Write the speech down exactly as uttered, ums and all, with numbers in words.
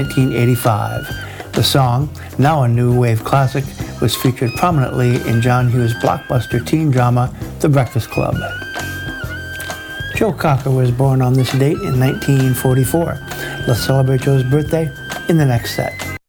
nineteen eighty-five. The song, now a new wave classic, was featured prominently in John Hughes' blockbuster teen drama, The Breakfast Club. Joe Cocker was born on this date in nineteen forty-four. Let's celebrate Joe's birthday in the next set.